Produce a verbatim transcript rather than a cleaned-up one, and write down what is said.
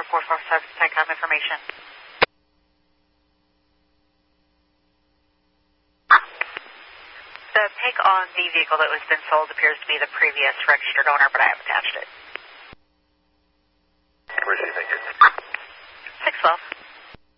four four seven SICOM information. The pic on the vehicle that was been sold appears to be the previous registered owner, but I have attached it.